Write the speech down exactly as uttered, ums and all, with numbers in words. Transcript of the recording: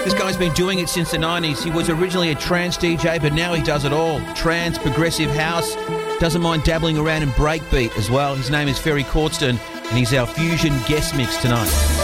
This guy's been doing it since the nineties. He was originally a trance D J, but now he does it all. Trance, progressive house, doesn't mind dabbling around in breakbeat as well. His name is Ferry Cordston, and he's our Fusion guest mix tonight.